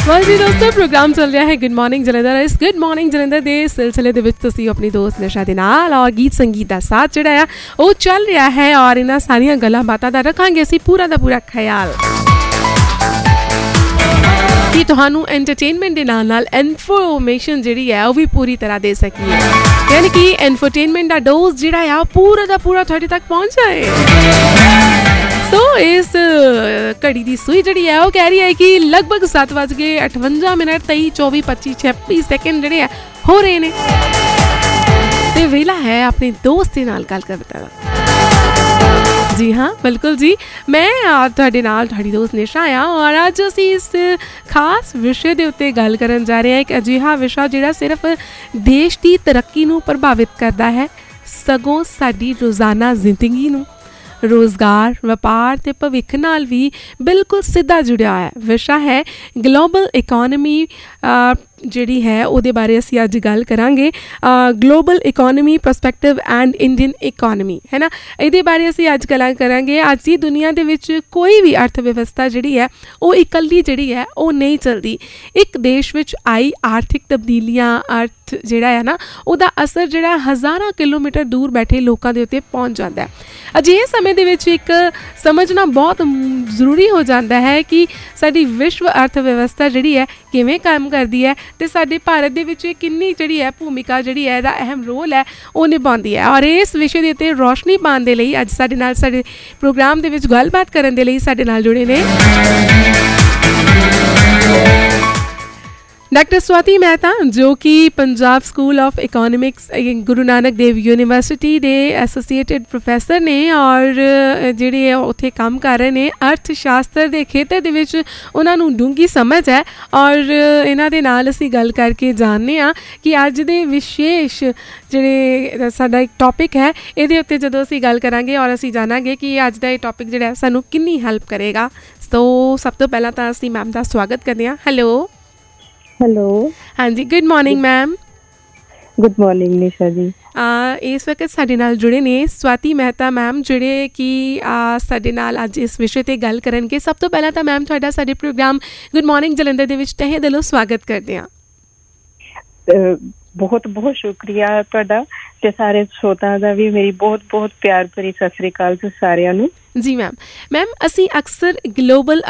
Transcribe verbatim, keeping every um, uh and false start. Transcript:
Well जी दोस्तों, programme चल रहा है गुड मॉर्निंग जलंधर। इस गुड मॉर्निंग जलंधर के सिलसिले दे विच तुसीं अपनी दोस्त निशा दे नाल और गीत संगीत का साथ जिहड़ा आ वो चल रहा है और इन्हां सारियां गल्लां बातां दा रखांगे असीं पूरा दा पूरा ख्याल कि तुहानू एंटरटेनमेंट के नाल नाल इनफॉर्मेशन जिहड़ी है वो भी पूरी तरह दे सकीए, यानी कि एंटरटेनमेंट का डोज जिहड़ा आ पूरा दा पूरा तुहाडे तक पहुंच जाए। सो इस घड़ी की सूई जी है वो कह रही है कि लगभग सत्त बज के अठवंजा मिनट तेई चौबी पच्ची छब्बी सैकेंड जोड़े है हो रहे हैं तो वेला है अपने दोस्त के नाल गल करने का। जी हाँ बिल्कुल जी, मैं तुहाडे नाल तुहाडी दोस्त निशा आ और अज असीं इस खास विषय के उत्ते गल करन जा रहे हैं। एक अजिहा विषय जिहड़ा सिर्फ देश की तरक्की नूं प्रभावित करता है, सगों साडी रोज़ाना जिंदगी नूं रोज़गार व्यापार ते भविख नाल भी बिल्कुल सीधा जुड़िया है। विषय है ग्लोबल इकोनॉमी जिहड़ी है उहदे बारे असीं अज गल करांगे। Global economy perspective and Indian economy है ना, इहदे बारे असीं अज गल करांगे। अज दी दुनिया दे विच कोई भी अर्थ व्यवस्था जिहड़ी है वो इकल्ली जिहड़ी है वो नहीं चलदी। एक देश विच आई आर्थिक तब्दीलियां अर्थ जिहड़ा है ना उहदा असर जिहड़ा हज़ारां किलोमीटर दूर बैठे लोकां दे उत्ते पहुंच जाता है। अजिहे समय दे विच एक समझना बहुत जरूरी हो जाता है कि साडी विश्व अर्थ व्यवस्था जिहड़ी है किवें काम करदी है ते साडे भारत दे विच किन्नी जिहड़ी है भूमिका जिहड़ी है इहदा अहम रोल है वो निभाउंदी है। और इस विषय दे उत्ते रोशनी पाउण दे लई अज साडे नाल साडे प्रोग्राम दे विच गलबात करन दे लई साडे नाल जुड़े ने डॉक्टर स्वाति मेहता जो कि Punjab school of economics Guru Nanak Dev university they एसोसीएटेड professor ने और जिहड़े उत्थे काम कर रहे हैं अर्थशास्त्र के खेतर दे विच उन्हां नूं डूंगी समझ है। और इन्हां दे नाल असीं गल करके जानने आ कि अज दे विशेष जिहड़े साडा एक टॉपिक है इहदे उत्ते जदों असीं गल करांगे और असीं जाणांगे कि अज दा इह टॉपिक जिहड़ा सानूं किन्नी हैल्प करेगा। तो सब तो पहलां तां असीं मैम दा स्वागत करदे हां। हैलो हेलो हाँ जी, good morning ma'am. Good morning निशा जी। आ, इस वक्त साडे नाल जुड़े ने स्वाति मेहता मैम जिहड़े कि साडे नाल अज इस विषय ते गल करनगे। सब तो पहला तो मैम तुहाडा साडे प्रोग्राम गुड मॉर्निंग जलंधर दे विच तहे दिलों स्वागत करदे हां। बहुत बहुत शुक्रिया तुहाडा ते सारे श्रोतां दा भी मेरी बहुत बहुत प्यार भरी सत श्री अकाल सारिआं नूं। जी मैम। मैम असीं अक्सर ग्लोबल